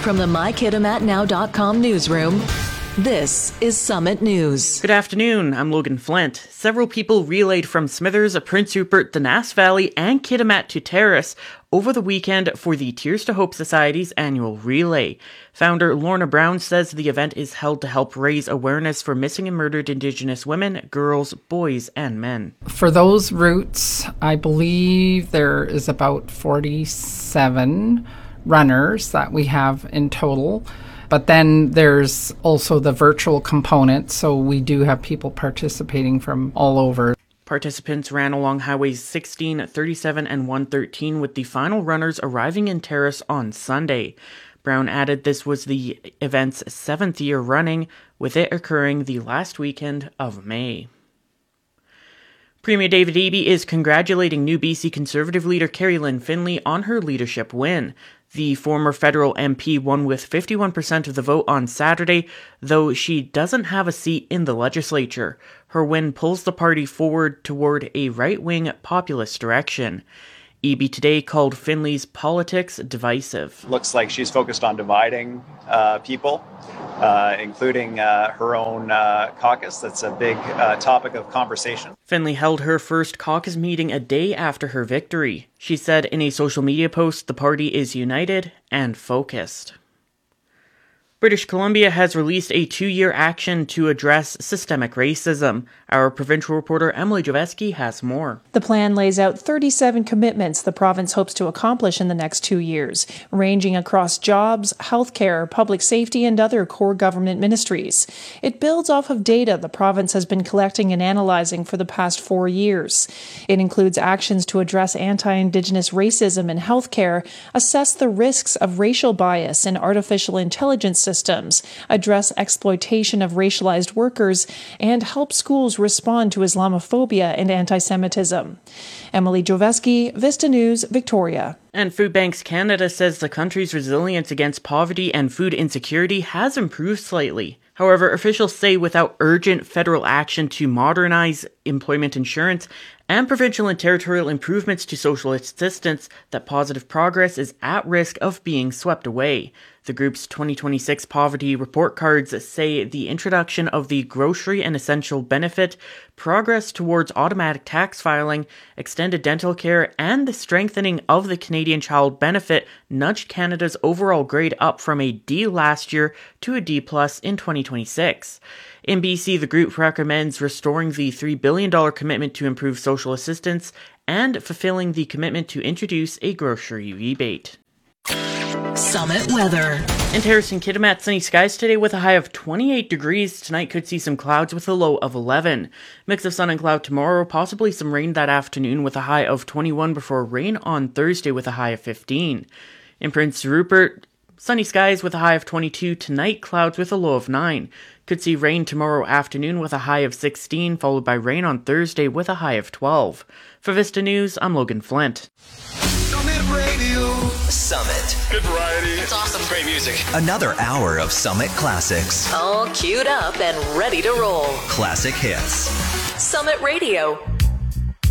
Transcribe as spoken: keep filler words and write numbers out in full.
From the my kitimat now dot com newsroom, this is Summit News. Good afternoon, I'm Logan Flint. Several people relayed from Smithers, Prince Rupert, the Nass Valley, and Kitimat to Terrace over the weekend for the Tears to Hope Society's annual relay. Founder Lorna Brown says the event is held to help raise awareness for missing and murdered Indigenous women, girls, boys, and men. For those routes, I believe there is about forty-seven runners that we have in total. But then there's also the virtual component, so we do have people participating from all over. Participants ran along highways sixteen, thirty-seven, and one thirteen, with the final runners arriving in Terrace on Sunday. Brown added this was the event's seventh year running, with it occurring the last weekend of May. Premier David Eby is congratulating new B C Conservative leader Kerry Lynn Finlay on her leadership win. The former federal M P won with fifty-one percent of the vote on Saturday, though she doesn't have a seat in the legislature. Her win pulls the party forward toward a right-wing populist direction. Eby today called Finlay's politics divisive. Looks like she's focused on dividing uh, people, uh, including uh, her own uh, caucus. That's a big uh, topic of conversation. Finlay held her first caucus meeting a day after her victory. She said in a social media post, the party is united and focused. British Columbia has released a two-year action to address systemic racism. Our provincial reporter Emily Joveski has more. The plan lays out thirty-seven commitments the province hopes to accomplish in the next two years, ranging across jobs, healthcare, public safety, and other core government ministries. It builds off of data the province has been collecting and analyzing for the past four years. It includes actions to address anti-Indigenous racism in healthcare, assess the risks of racial bias in artificial intelligence systems, systems, address exploitation of racialized workers, and help schools respond to Islamophobia and anti-Semitism. Emily Joveski, Vista News, Victoria. And Food Banks Canada says the country's resilience against poverty and food insecurity has improved slightly. However, officials say without urgent federal action to modernize employment insurance and provincial and territorial improvements to social assistance, that positive progress is at risk of being swept away. The group's twenty twenty-six poverty report cards say the introduction of the grocery and essential benefit, progress towards automatic tax filing, extended dental care, and the strengthening of the Canadian Child Benefit nudged Canada's overall grade up from a D last year to a D plus in twenty twenty-six. In B C, the group recommends restoring the three billion dollars commitment to improve social assistance and fulfilling the commitment to introduce a grocery rebate. Summit weather. In Terrace and Kitimat, sunny skies today with a high of twenty-eight degrees. Tonight could see some clouds with a low of eleven. Mix of sun and cloud tomorrow, possibly some rain that afternoon with a high of twenty-one before rain on Thursday with a high of fifteen. In Prince Rupert, sunny skies with a high of twenty-two. Tonight, clouds with a low of nine. Could see rain tomorrow afternoon with a high of sixteen, followed by rain on Thursday with a high of twelve. For Vista News, I'm Logan Flint. Summit Radio. Summit. Good variety. It's awesome. Great music. Another hour of Summit classics. All queued up and ready to roll. Classic hits. Summit Radio.